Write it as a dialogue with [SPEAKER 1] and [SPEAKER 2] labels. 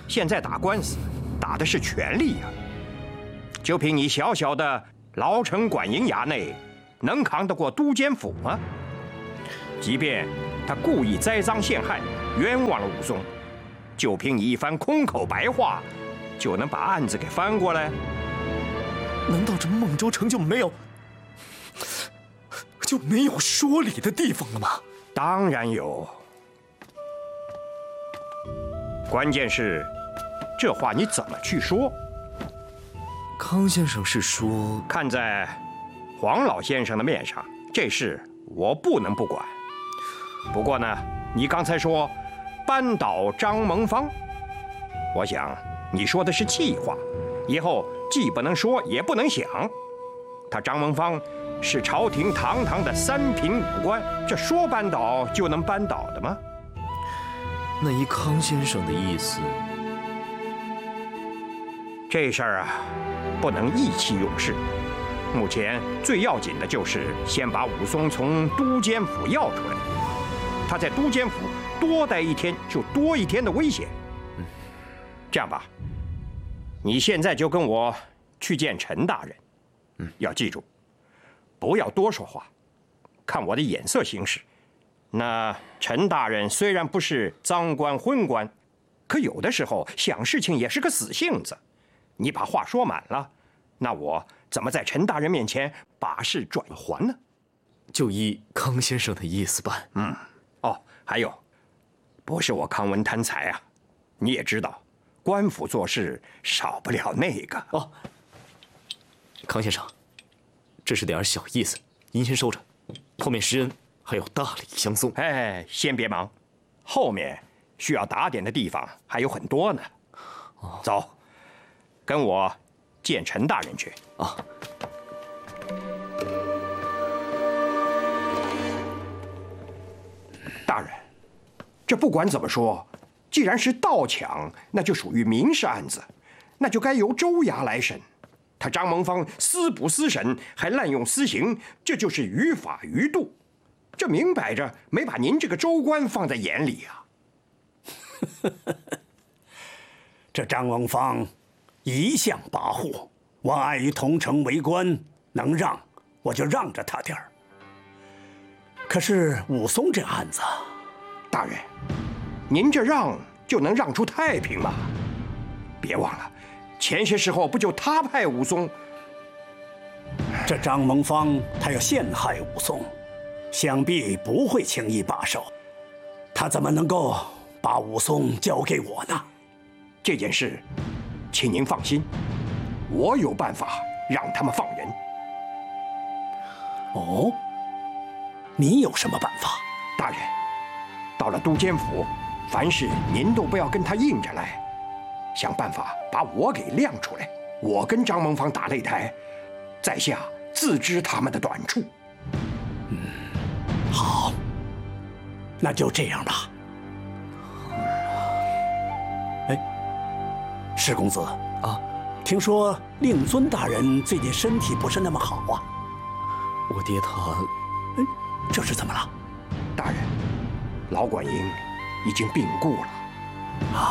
[SPEAKER 1] 现在打官司，打的是权力呀。就凭你小小的牢城管营衙内，能扛得过都监府吗？即便他故意栽赃陷害，冤枉了武松，就凭你一番空口白话，就能把案子给翻过来？
[SPEAKER 2] 难道这孟州城就没有说理的地方了吗？
[SPEAKER 1] 当然有。关键是，这话你怎么去说？
[SPEAKER 2] 康先生是说，
[SPEAKER 1] 看在黄老先生的面上，这事我不能不管。不过呢，你刚才说扳倒张蒙方，我想你说的是气话，以后既不能说也不能想。他张蒙方是朝廷堂堂的三品武官，这说扳倒就能扳倒的吗？
[SPEAKER 2] 那依康先生的意思，
[SPEAKER 1] 这事儿啊，不能意气用事。目前最要紧的就是先把武松从都监府要出来。他在都监府多待一天，就多一天的危险。这样吧，你现在就跟我去见陈大人。要记住，不要多说话，看我的眼色行事。那陈大人虽然不是赃官昏官，可有的时候想事情也是个死性子。你把话说满了，那我怎么在陈大人面前把事转还呢？
[SPEAKER 2] 就依康先生的意思办。
[SPEAKER 1] 哦，还有，不是我康文贪财啊，你也知道，官府做事少不了那个。
[SPEAKER 2] 哦，康先生，这是点小意思，您先收着，后面施恩还有大礼相送。
[SPEAKER 1] 哎，先别忙，后面需要打点的地方还有很多呢。走，跟我见陈大人去。
[SPEAKER 2] 啊。
[SPEAKER 1] 大人，这不管怎么说，既然是盗抢，那就属于民事案子，那就该由州衙来审。他张蒙方私捕私审，还滥用私刑，这就是于法于度。这明摆着没把您这个州官放在眼里啊！
[SPEAKER 3] 这张蒙方一向跋扈，我碍于同城为官，能让我就让着他点儿。可是武松这案子，
[SPEAKER 1] 大人，您这让就能让出太平吗？别忘了，前些时候不就他派武松？
[SPEAKER 3] 这张蒙方他要陷害武松，想必不会轻易罢手。他怎么能够把武松交给我呢？
[SPEAKER 1] 这件事，请您放心，我有办法让他们放人。
[SPEAKER 3] 哦，你有什么办法？
[SPEAKER 1] 大人，到了都监府，凡事您都不要跟他硬着来，想办法把我给亮出来。我跟张蒙方打擂台，在下自知他们的短处。
[SPEAKER 3] 好，那就这样吧。哎，施公子
[SPEAKER 2] 啊，
[SPEAKER 3] 听说令尊大人最近身体不是那么好啊？
[SPEAKER 2] 我爹他，
[SPEAKER 3] 这是怎么了？
[SPEAKER 1] 大人，老管营已经病故了。